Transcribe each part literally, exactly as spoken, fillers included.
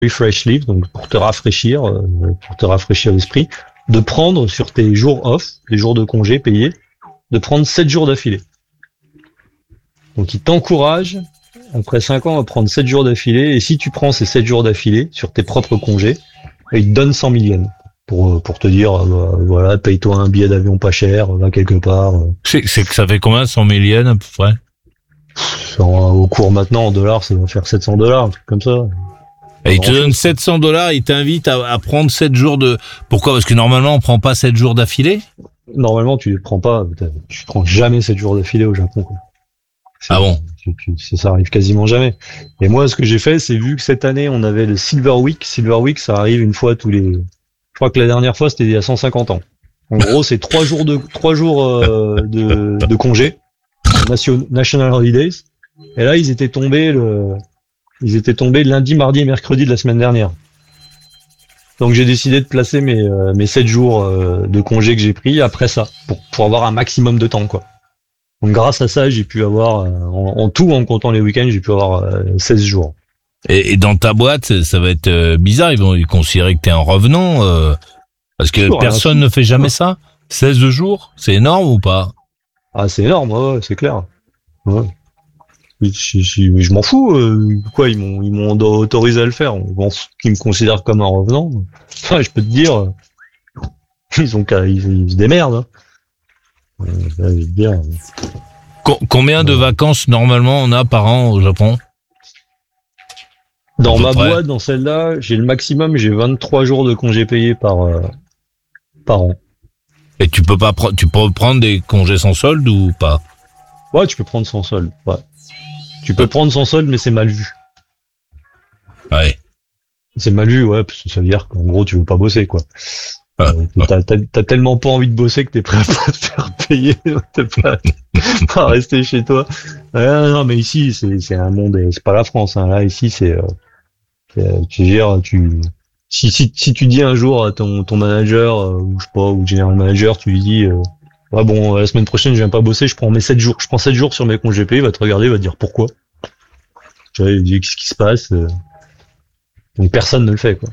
refresh leave, donc pour te rafraîchir, euh, pour te rafraîchir l'esprit, de prendre sur tes jours off, les jours de congé payés, de prendre sept jours d'affilée. Donc il t'encourage, après cinq ans, à prendre sept jours d'affilée, et si tu prends ces sept jours d'affilée sur tes propres congés, il te donne cent mille yens. Pour, pour te dire, euh, voilà, paye-toi un billet d'avion pas cher, va quelque part. C'est, c'est que ça fait combien, cent mille yens à peu près? Au cours maintenant, en dollars, ça va faire sept cents dollars, un truc comme ça. Et il te donne sept cents dollars, il t'invite à, à prendre sept jours de... Pourquoi? Parce que normalement, on prend pas sept jours d'affilée? Normalement, tu les prends pas, tu prends jamais sept jours d'affilée au Japon, quoi. C'est, ah bon? tu, tu, ça arrive quasiment jamais. Et moi, ce que j'ai fait, c'est vu que cette année, on avait le Silver Week. Silver Week, ça arrive une fois tous les... Je crois que la dernière fois, c'était il y a cent cinquante ans. En gros, c'est trois jours de trois jours euh, de, de congé, nation, National Holidays. Et là, ils étaient tombés le, ils étaient tombés lundi, mardi et mercredi de la semaine dernière. Donc, j'ai décidé de placer mes euh, mes sept jours euh, de congé que j'ai pris après ça, pour pour avoir un maximum de temps, quoi. Donc, grâce à ça, j'ai pu avoir euh, en, en tout, en comptant les week-ends, j'ai pu avoir euh, seize jours. Et, et dans ta boîte, ça va être euh, bizarre, ils vont ils considérer que t'es un revenant, euh, parce que Toujours, personne hein, ne fait jamais ça. seize jours, c'est énorme ou pas? Ah, c'est énorme, ouais, ouais, c'est clair. Ouais. Je, je, je, je m'en fous, euh, quoi, ils m'ont ils m'ont autorisé à le faire. On qu'ils me considèrent comme un revenant. Enfin, je peux te dire, euh, ils ont qu'à, ils, ils se démerdent. Hein. Euh, je vais te dire. Euh, Com- combien de vacances normalement on a par an au Japon? Dans ma près. boîte, dans celle-là, j'ai le maximum, j'ai vingt-trois jours de congés payés par euh, par an. Et tu peux pas pre- tu peux prendre des congés sans solde ou pas? Ouais, tu peux prendre sans solde. Ouais. Tu peux prendre sans solde, mais c'est mal vu. Ouais. C'est mal vu, ouais, parce que ça veut dire qu'en gros, tu veux pas bosser, quoi. Ah, euh, t'as, t'as, t'as tellement pas envie de bosser que t'es prêt à pas te faire payer, t'es pas, pas rester chez toi. Ouais, non, mais ici, c'est, c'est un monde, c'est pas la France, hein. Là, ici, c'est, euh, c'est tu veux dire, tu, si, si, si tu dis un jour à ton, ton manager, euh, ou je sais pas, ou general manager, tu lui dis, euh, ouais, bon, la semaine prochaine, je viens pas bosser, je prends mes sept jours, je prends sept jours sur mes congés payés, il va te regarder, il va te dire pourquoi. Tu vois, il dit, qu'est-ce qui se passe? Donc, personne ne le fait, quoi.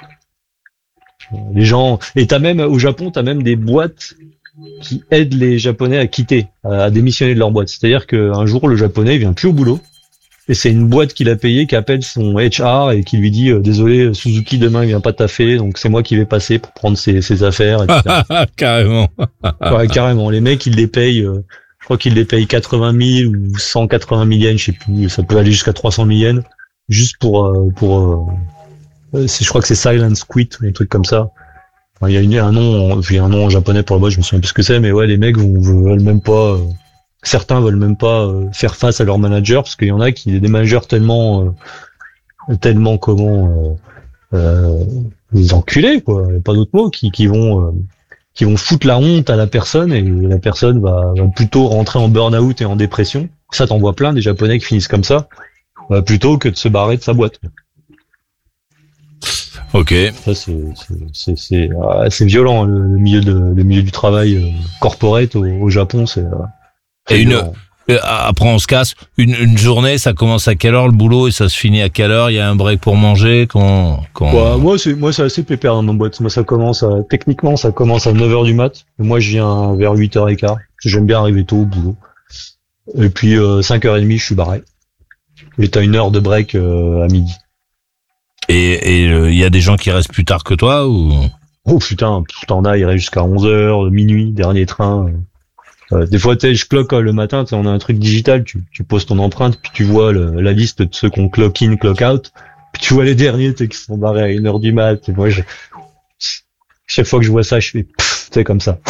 Les gens, et t'as même, au Japon, t'as même des boîtes qui aident les Japonais à quitter, à, à démissionner de leur boîte. C'est-à-dire qu'un jour, le Japonais, il vient plus au boulot. Et c'est une boîte qu'il a payée qui appelle son H R et qui lui dit, euh, désolé, Suzuki, demain, il vient pas taffer, donc c'est moi qui vais passer pour prendre ses, ses affaires, et cetera. Carrément. Ouais, carrément. Les mecs, ils les payent, euh, je crois qu'ils les payent quatre-vingt mille ou cent quatre-vingt mille yens, je sais plus, ça peut aller jusqu'à trois cent mille yens, juste pour, euh, pour, euh, c'est, je crois que c'est Silence Quit, ou des trucs comme ça. Enfin, il y a une, un nom, il y a un nom en japonais pour la boîte, je me souviens plus ce que c'est, mais ouais, les mecs vont, veulent même pas, euh, certains veulent même pas euh, faire face à leur manager, parce qu'il y en a qui, des managers tellement, euh, tellement comment, euh, euh, des enculés, quoi, y a pas d'autre mot, qui, qui vont, euh, qui vont foutre la honte à la personne, et la personne va, va plutôt rentrer en burn-out et en dépression. Ça, t'en vois plein, des Japonais qui finissent comme ça, euh, plutôt que de se barrer de sa boîte. Ok. Ça, c'est, c'est, c'est, c'est, ah, c'est violent, le, le milieu de, le milieu du travail euh, corporate au, au Japon, c'est. Euh, et une, euh, après on se casse. Une, une journée, ça commence à quelle heure le boulot et ça se finit à quelle heure? Il y a un break pour manger, quand, quand... Ouais, moi, c'est, moi, c'est assez pépère dans ma boîte. Moi, ça commence à, techniquement, ça commence à neuf heures du mat. Et moi, je viens vers huit heures quinze. J'aime bien arriver tôt au boulot. Et puis, euh, cinq heures trente, je suis barré. Et t'as une heure de break euh, à midi. Et il euh, y a des gens qui restent plus tard que toi ou? Oh putain, t'en as, il reste jusqu'à onze heures, minuit, dernier train. Euh, des fois, tu je cloque le matin, on a un truc digital, tu, tu poses ton empreinte, puis tu vois le, la liste de ceux qu'on clock in, clock out, puis tu vois les derniers qui sont barrés à une heure du mat. Et moi, je, chaque fois que je vois ça, je fais pfff, tu sais, comme ça.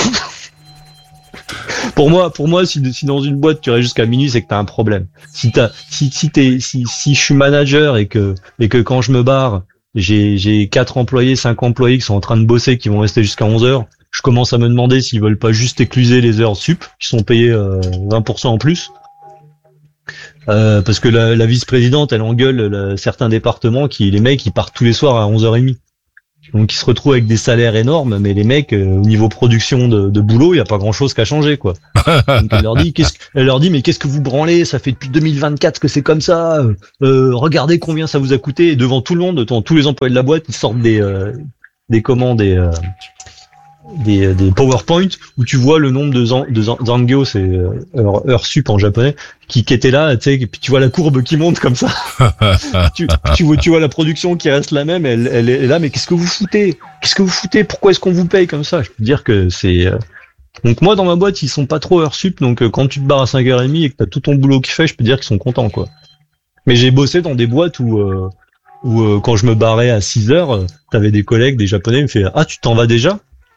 Pour moi, pour moi, si, si dans une boîte tu restes jusqu'à minuit, c'est que t'as un problème. Si t'as, si, si t'es, si, si je suis manager et que, et que quand je me barre, j'ai, j'ai quatre employés, cinq employés qui sont en train de bosser, qui vont rester jusqu'à onze heures, je commence à me demander s'ils veulent pas juste écluser les heures sup, qui sont payées euh, vingt pour cent en plus. Euh, parce que la, la vice-présidente, elle engueule la, certains départements qui, les mecs, ils partent tous les soirs à onze heures trente. Donc ils se retrouvent avec des salaires énormes, mais les mecs, euh, au niveau production de, de boulot, il y a pas grand-chose qui a changé, quoi. Donc elle leur dit, qu'est-ce, elle leur dit, mais qu'est-ce que vous branlez? Ça fait depuis deux mille vingt-quatre que c'est comme ça. Euh, regardez combien ça vous a coûté. Et devant tout le monde, devant tous les employés de la boîte, ils sortent des euh, des commandes, des euh, des, des PowerPoint où tu vois le nombre de, zan, de zan, Zangyo, c'est euh, heure, heure sup en japonais, qui, qui était là, tu sais, et puis tu vois la courbe qui monte comme ça. tu, tu vois, tu vois la production qui reste la même, elle, elle est là, mais qu'est-ce que vous foutez? Qu'est-ce que vous foutez? Pourquoi est-ce qu'on vous paye comme ça? Je peux dire que c'est, euh... donc moi dans ma boîte ils sont pas trop heure sup, donc euh, quand tu te barres à cinq heures trente et que t'as tout ton boulot qui fait, je peux dire qu'ils sont contents, quoi. Mais j'ai bossé dans des boîtes où euh, où euh, quand je me barrais à six heures, euh, t'avais des collègues, des japonais, ils me faisaient ah tu t'en vas déjà?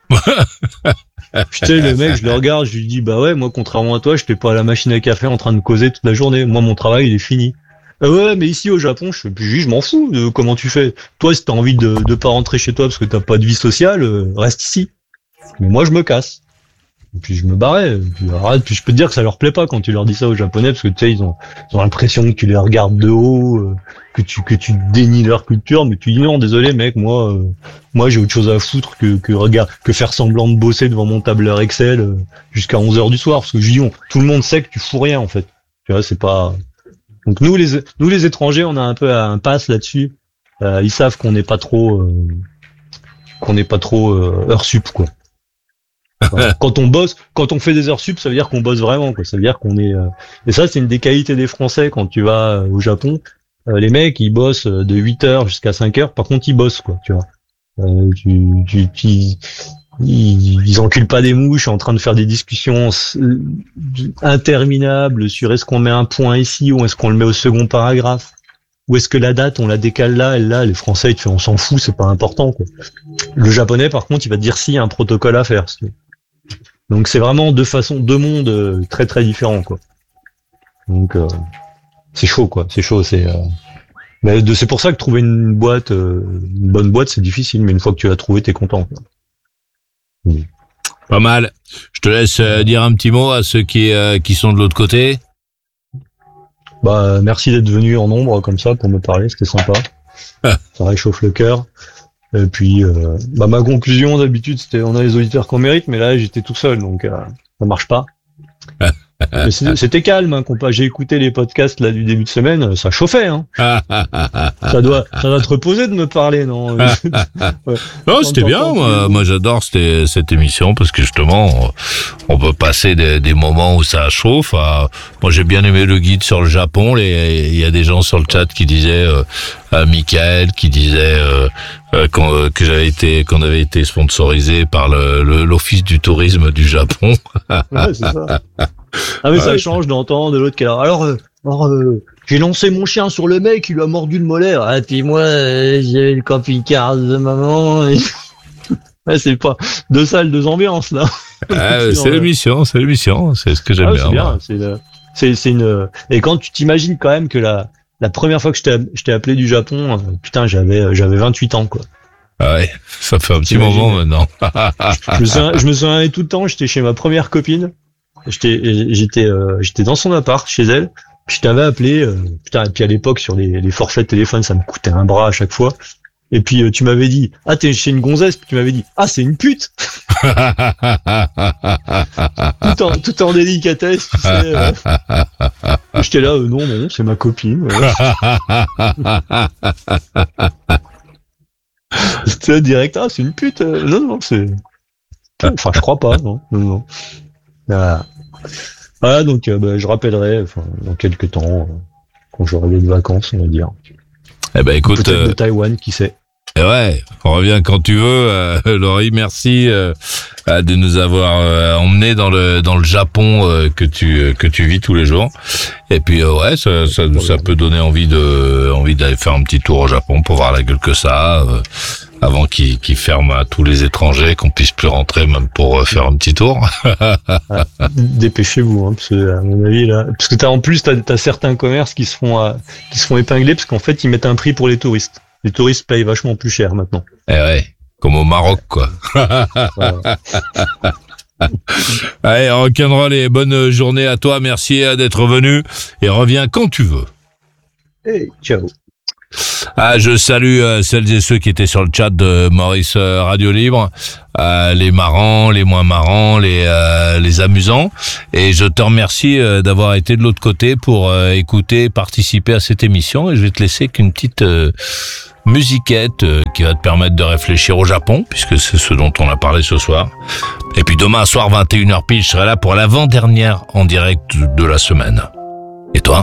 Putain, le mec, je le regarde, je lui dis bah ouais, moi contrairement à toi, j'étais pas à la machine à café en train de causer toute la journée. Moi mon travail il est fini. Ah ouais, mais ici au Japon, je, je, je m'en fous de comment tu fais. Toi, si t'as envie de de pas rentrer chez toi parce que t'as pas de vie sociale, euh, reste ici. Mais moi je me casse. Et puis je me barrais. Puis, arrête, puis je peux te dire que ça leur plaît pas quand tu leur dis ça aux Japonais parce que tu sais ils ont ils ont l'impression que tu les regardes de haut, euh, que tu que tu dénies leur culture. Mais tu dis non, désolé mec, moi euh, moi j'ai autre chose à foutre que que regarde que faire semblant de bosser devant mon tableur Excel euh, jusqu'à onze heures du soir parce que je dis on, tout le monde sait que tu fous rien en fait. Tu vois, c'est pas. Donc nous les nous les étrangers, on a un peu un pass là-dessus. Euh, ils savent qu'on n'est pas trop euh, qu'on n'est pas trop euh, heure sup quoi. Enfin, quand on bosse, quand on fait des heures sup, ça veut dire qu'on bosse vraiment, quoi. Ça veut dire qu'on est. Euh... Et ça, c'est une des qualités des Français quand tu vas euh, au Japon. Euh, les mecs, ils bossent de huit heures jusqu'à cinq heures. Par contre, ils bossent, quoi. Tu vois. Euh, tu, tu, tu, ils, ils enculent pas des mouches en train de faire des discussions interminables sur est-ce qu'on met un point ici ou est-ce qu'on le met au second paragraphe. Ou est-ce que la date, on la décale là, elle là, les Français, ils te font, on s'en fout, c'est pas important, quoi. Le Japonais, par contre, il va te dire si, il y a un protocole à faire, si tu veux. Donc c'est vraiment deux façons, deux mondes euh, très très différents, quoi. Donc euh, c'est chaud, quoi. C'est chaud, c'est. Euh... Mais de, c'est pour ça que trouver une boîte, euh, une bonne boîte, c'est difficile. Mais une fois que tu l'as trouvée, t'es content, quoi. Oui. Pas mal. Je te laisse euh, dire un petit mot à ceux qui euh, qui sont de l'autre côté. Bah merci d'être venu en nombre comme ça pour me parler, c'était sympa. Ça réchauffe le cœur. Et puis, euh, bah, ma conclusion d'habitude, c'était on a les auditeurs qu'on mérite, mais là, j'étais tout seul, donc euh, ça marche pas. Mais c'était calme, hein, compa. J'ai écouté les podcasts là du début de semaine, ça chauffait. Hein. ça doit, ça doit te reposer de me parler, non? Ouais. Non, c'était bien. Moi, moi, j'adore cette, cette émission parce que justement, on peut passer des, des moments où ça chauffe. À... Moi, j'ai bien aimé le guide sur le Japon. Il y a des gens sur le chat qui disaient, euh, à Michael, qui disait euh, euh, qu'on, euh, que j'avais été, qu'on avait été sponsorisé par le, le, l'Office du tourisme du Japon. Ouais, c'est ça. Ah mais ouais, ça change d'entendre de l'autre qui alors, alors, euh, alors euh, j'ai lancé mon chien sur le mec, il lui a mordu le molaire. Ah puis moi euh, j'ai le camping-car de maman. Et... ouais, c'est pas deux salles, deux ambiances là. Ah, c'est l'émission, c'est l'émission, c'est ce que j'aime ah, bien. C'est bien, c'est, le, c'est c'est une et quand tu t'imagines quand même que la la première fois que je t'ai je t'ai appelé du Japon, euh, putain j'avais j'avais vingt-huit ans quoi. Ah ouais, ça fait un petit moment maintenant. je, me souviens, je me souviens tout le temps, j'étais chez ma première copine. J'étais, j'étais, euh, j'étais dans son appart chez elle. Puis je t'avais appelé. Euh, putain, et puis à l'époque sur les, les forfaits de téléphone, ça me coûtait un bras à chaque fois. Et puis euh, tu m'avais dit, ah t'es chez une gonzesse. Puis tu m'avais dit, ah c'est une pute. tout en, tout en délicatesse, tu sais. Euh. J'étais là, euh, non non, c'est ma copine. C'était direct, ah c'est une pute. Euh, non non, c'est. Enfin, je crois pas, non non non. Voilà. Voilà, donc euh, bah, je rappellerai enfin, dans quelques temps, euh, quand j'aurai des vacances, on va dire. Eh ben écoute, peut-être euh, de Taïwan, qui sait. Et ouais, on revient quand tu veux, euh, Laurie. Merci euh, de nous avoir euh, emmenés dans le dans le Japon euh, que tu que tu vis tous les jours. Et puis euh, ouais, ça ça, ça peut donner envie de envie d'aller faire un petit tour au Japon pour voir la gueule que ça. Euh, avant qu'ils qu'ils ferment à tous les étrangers, qu'on puisse plus rentrer même pour euh, faire un petit tour. Ah, dépêchez-vous, hein, parce que à mon avis là, parce que t'as en plus t'as, t'as certains commerces qui se font euh, qui se font épingler parce qu'en fait ils mettent un prix pour les touristes. Les touristes payent vachement plus cher maintenant. Eh ouais, comme au Maroc quoi. Allez, rock'n'roll et bonne journée à toi. Merci d'être venu et reviens quand tu veux. Hey, ciao. Ah, je salue euh, celles et ceux qui étaient sur le chat de Maurice euh, Radio Libre, euh, les marrants, les moins marrants, les euh, les amusants. Et je te remercie euh, d'avoir été de l'autre côté pour euh, écouter, participer à cette émission. Et je vais te laisser qu'une petite euh, musiquette euh, qui va te permettre de réfléchir au Japon, puisque c'est ce dont on a parlé ce soir. Et puis demain soir, vingt et une heures pile, je serai là pour l'avant-dernière en direct de la semaine. Et toi ?